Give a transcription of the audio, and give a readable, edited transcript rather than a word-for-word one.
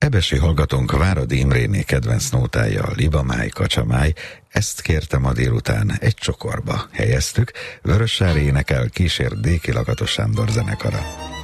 Ebesi hallgatónk Váradi Imréné kedvenc nótája a Libamáj, Kacsamáj, ezt kérte ma délután egy csokorba helyeztük, Vörössári énekel, kísér Déki Lakatos Sándor zenekara.